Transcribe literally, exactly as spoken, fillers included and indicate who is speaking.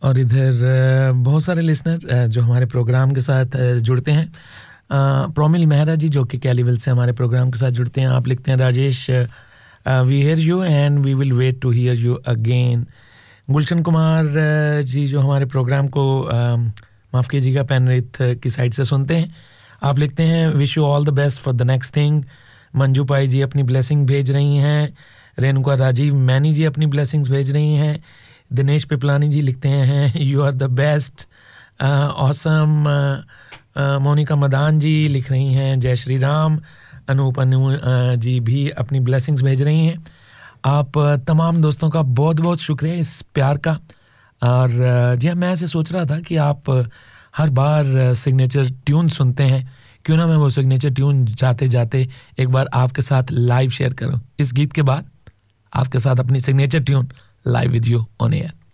Speaker 1: और इधर बहुत सारे लिसनर जो हमारे प्रोग्राम के साथ जुड़ते हैं। प्रोमिल मेहरा जी जो कि कैलीविल से हमारे प्रोग्राम के साथ जुड़ते हैं, आप लिखते हैं Rajesh we hear you and we will wait to here you again. Gulshan Kumar ji जो हमारे प्रोग्राम को माफ़ कीजिएगा पेनरिथ की साइड से सुनते हैं, आप लिखते हैं wish you all the best for the next thing. Manju पाई जी अपनी ब्लेसिंग भेज रही हैं, रेणुका राजीव मैनी जी अपनी ब्लेसिंग्स भेज रही हैं, दिनेश पिपलानी जी लिखते हैं you are the best awesome. Monika Madan जी लिख रही हैं जय श्री राम। अनूप अनु जी भी अपनी ब्लेसिंग्स भेज रही हैं। आप तमाम दोस्तों का बहुत बहुत शुक्रिया इस प्यार का। और जी मैं ऐसे सोच रहा था कि आप हर बार सिग्नेचर ट्यून सुनते हैं, क्यों ना मैं वो सिग्नेचर ट्यून जाते जाते एक बार आपके साथ लाइव शेयर करूं। इस गीत के बाद आपके साथ अपनी signature tune live with you on air.